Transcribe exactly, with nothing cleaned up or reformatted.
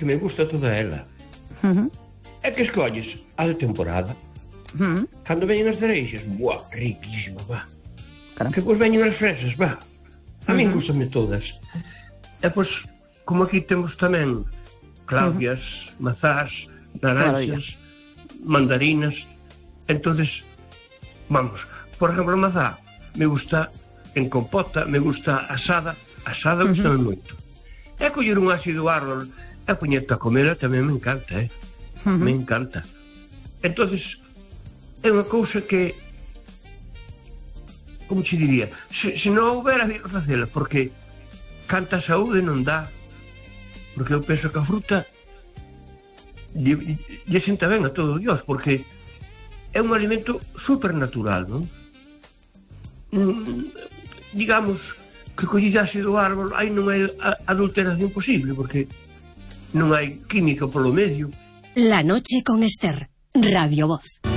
que me gusta toda ela. Uh-huh. É que escolles a de temporada. Uh-huh. Cando veñen as cereixas, buah, riquísima, va. Caramba. Que pois veñen as fresas, va. A uh-huh. min gustame todas. E pois, como aquí temos tamén claudias, uh-huh. mazás, naranxas, mandarinas, entonces, vamos, por exemplo, a mazá me gusta en compota, me gusta asada, asada uh-huh. gustame moito. E coller un ácido árbol e poñerte a comer tamén me encanta, eh? Uh-huh. Me encanta. Entonces, é unha cousa que, como che diría, se, se non houbera de facela, porque canta saúde non dá, porque eu penso que a fruta lle, lle senta ben a todo Dios, porque é un alimento supernatural, non? Mm, digamos que collidase do árbol aí non hai adulteración posible, porque non hai química polo medio. La noche con Esther, Radio Voz.